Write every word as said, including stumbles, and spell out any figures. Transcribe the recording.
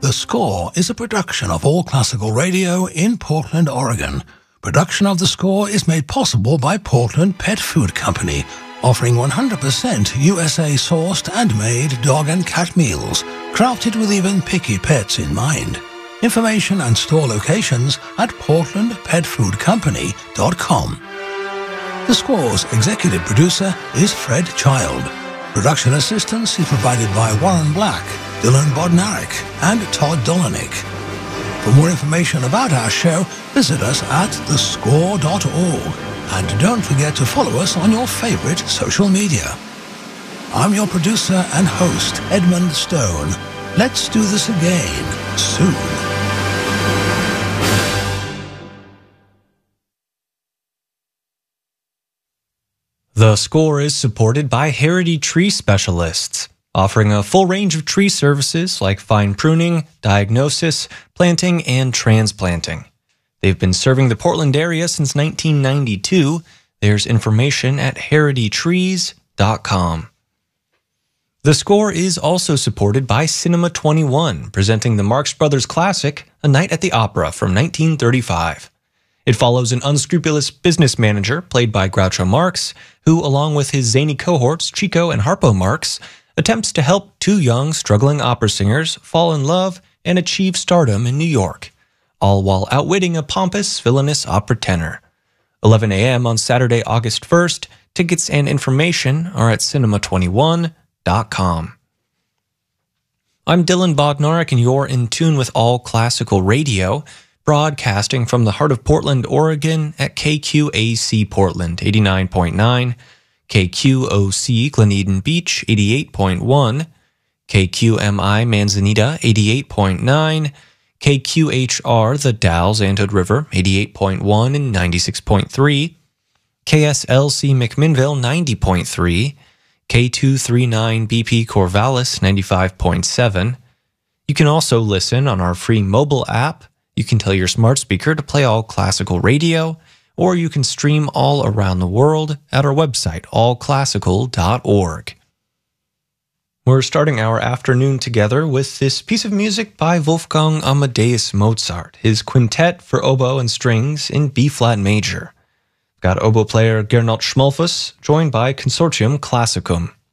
The Score is a production of All Classical Radio in Portland, Oregon. Production of The Score is made possible by Portland Pet Food Company, offering one hundred percent U S A-sourced and made dog and cat meals, crafted with even picky pets in mind. Information and store locations at portland pet food company dot com. The Score's executive producer is Fred Child. Production assistance is provided by Warren Black, Dylan Bodnarik, and Todd Dolanik. For more information about our show, visit us at the score dot org. And don't forget to follow us on your favorite social media. I'm your producer and host, Edmund Stone. Let's do this again soon. The Score is supported by Heritage Tree Specialists, offering a full range of tree services like fine pruning, diagnosis, planting, and transplanting. They've been serving the Portland area since nineteen ninety-two. There's information at heritage trees dot com. The Score is also supported by Cinema twenty-one, presenting the Marx Brothers classic, A Night at the Opera from nineteen thirty-five. It follows an unscrupulous business manager, played by Groucho Marx, who, along with his zany cohorts Chico and Harpo Marx, attempts to help two young, struggling opera singers fall in love and achieve stardom in New York, all while outwitting a pompous, villainous opera tenor. eleven a.m. on Saturday, August first. Tickets and information are at cinema twenty-one dot com. I'm Dylan Bodnarik, and you're in tune with All Classical Radio, broadcasting from the heart of Portland, Oregon at K Q A C Portland eighty-nine point nine, K Q O C Gleneden Beach eighty-eight point one, K Q M I Manzanita eighty-eight point nine, K Q H R The Dalles Antioch River eighty-eight point one and ninety-six point three, K S L C McMinnville ninety point three, K two thirty-nine B P Corvallis ninety-five point seven. You can also listen on our free mobile app. You can tell your smart speaker to play All Classical Radio, or you can stream all around the world at our website, all classical dot org. We're starting our afternoon together with this piece of music by Wolfgang Amadeus Mozart, his quintet for oboe and strings in B-flat major. We've got oboe player Gernot Schmolfus, joined by Consortium Classicum.